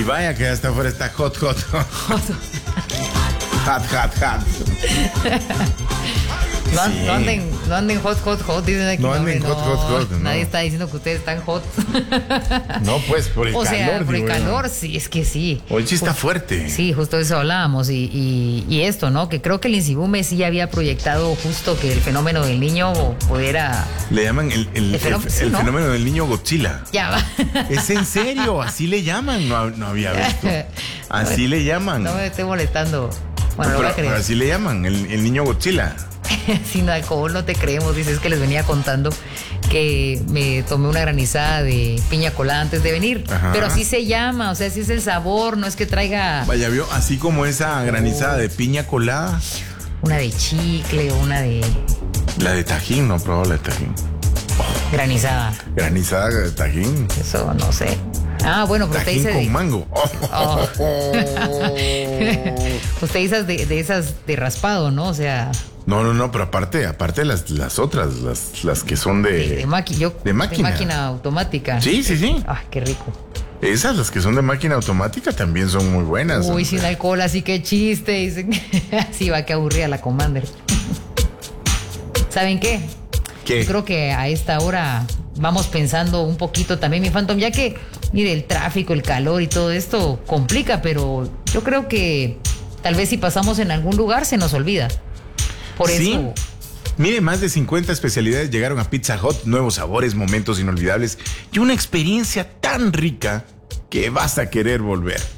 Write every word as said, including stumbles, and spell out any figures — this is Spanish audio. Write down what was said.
vaya que hasta afuera está hot, hot. Hot, hot, hot. No, Sí. no anden, no anden hot, hot, hot, dicen aquí. No anden hombre, hot, hot, hot, no. Nadie está diciendo que ustedes están hot. No, pues, por el o calor. sea, por el digo yo. calor, sí, es que sí. Hoy sí está Justo- fuerte. Sí, justo de eso hablábamos. Y, y, y esto, ¿no? Que creo que el Insibume sí había proyectado justo que el fenómeno del niño pudiera. Le llaman el, el- El el- fenómeno- sí, el ¿no? fenómeno del niño Godzilla. Ya va. Es en serio, así le llaman. No, no había visto. Así le llaman. No me esté molestando. Bueno, lo voy pero, a creer. pero así le llaman, el, el niño Godzilla. Sin alcohol no te creemos, dices que les venía contando que me tomé una granizada de piña colada antes de venir. Ajá. Pero así se llama, o sea, así es el sabor, no es que traiga Vaya, vio, así como esa granizada de piña colada. una de chicle o una de La de Tajín, no probó la de Tajín. granizada. Granizada de Tajín. Eso no sé. Ah, bueno, pero usted Tajín dice con de, mango. Oh. usted dice de, de esas de raspado, ¿no? O sea, No, no, no, pero aparte, aparte las, las otras, las, las que son de. de, de, maqui- yo- de máquina. de máquina automática. Sí, sí, sí. Ah, qué rico. Esas, las que son de máquina automática, también son muy buenas. Uy, hombre. sin alcohol, así que chiste. Dicen. Sí, va que aburría la Commander. ¿Saben qué? ¿Qué? Yo creo que a esta hora vamos pensando un poquito también, mi Phantom, ya que, mire, el tráfico, el calor y todo esto complica, pero yo creo que tal vez si pasamos en algún lugar se nos olvida. Por Sí. eso. Mire, más de cincuenta especialidades llegaron a Pizza Hut, nuevos sabores, momentos inolvidables y una experiencia tan rica que vas a querer volver.